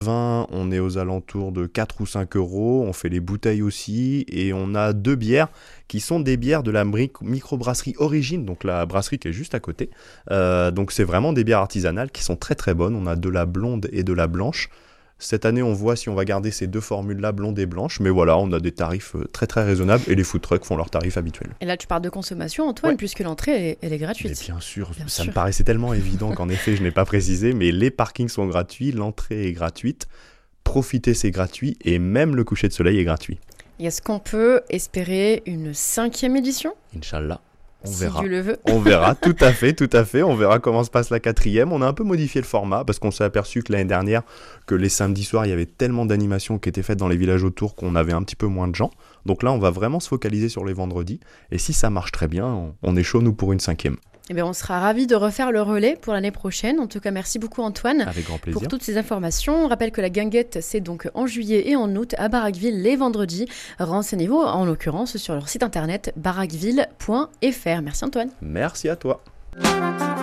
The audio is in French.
Vin, on est aux alentours de 4 ou 5 euros. On fait les bouteilles aussi. Et on a 2 bières qui sont des bières de la microbrasserie Origine, donc la brasserie qui est juste à côté. Donc c'est vraiment des bières artisanales qui sont très très bonnes. On a de la blonde et de la blanche. Cette année, on voit si on va garder ces 2 formules-là, blonde et blanche. Mais voilà, on a des tarifs très très raisonnables et les food trucks font leurs tarifs habituels. Et là, tu parles de consommation, Antoine, Ouais. puisque l'entrée, elle est gratuite. Mais bien sûr, Bien ça sûr. me paraissait tellement évident qu'en effet, je n'ai pas précisé, mais les parkings sont gratuits, l'entrée est gratuite, profiter c'est gratuit et même le coucher de soleil est gratuit. Et est-ce qu'on peut espérer une 5e édition, Inch'Allah, on si verra. Dieu le veut? On verra, tout à fait. On verra comment se passe la 4e. On a un peu modifié le format parce qu'on s'est aperçu que l'année dernière, que les samedis soirs, il y avait tellement d'animations qui étaient faites dans les villages autour qu'on avait un petit peu moins de gens. Donc là, on va vraiment se focaliser sur les vendredis. Et si ça marche très bien, on est chaud, nous, pour une 5e. Eh bien, on sera ravis de refaire le relais pour l'année prochaine. En tout cas, merci beaucoup, Antoine, Avec grand plaisir. pour toutes ces informations. On rappelle que la guinguette, c'est donc en juillet et en août à Baraqueville les vendredis. Renseignez-vous, en l'occurrence, sur leur site internet baraqueville.fr. Merci, Antoine. Merci à toi.